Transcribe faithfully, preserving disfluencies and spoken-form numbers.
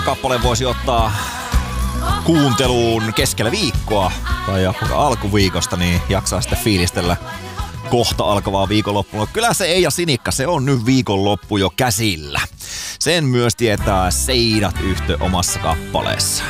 Kappale voisi ottaa kuunteluun keskellä viikkoa tai alkuviikosta, niin jaksaa sitten fiilistellä kohta alkavaa viikonloppua. Kyllä se Eija Sinikka, se on nyt viikonloppu jo käsillä. Sen myös tietää Seidat yhtö omassa kappaleessa.